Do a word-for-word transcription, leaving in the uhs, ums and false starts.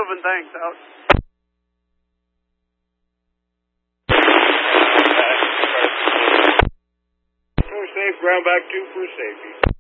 moving, thanks, out. Safe, ground back two for safety.